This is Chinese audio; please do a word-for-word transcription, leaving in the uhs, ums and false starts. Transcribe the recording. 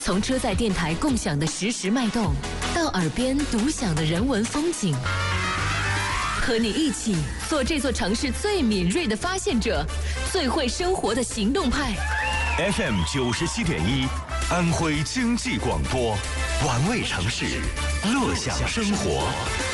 从车载电台共享的实时脉动，到耳边独享的人文风景，和你一起做这座城市最敏锐的发现者，最会生活的行动派。 F M 九十七点一，安徽经济广播，玩味城市，乐享生活。